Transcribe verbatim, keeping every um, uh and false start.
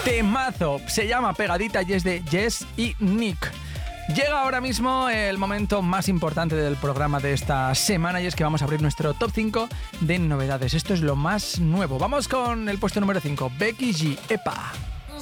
Temazo, se llama Pegadita y es de Jess y Nick. Llega ahora mismo el momento más importante del programa de esta semana y es que vamos a abrir nuestro top cinco de novedades. Esto es lo más nuevo. Vamos con el puesto número cinco, Becky G, Epa.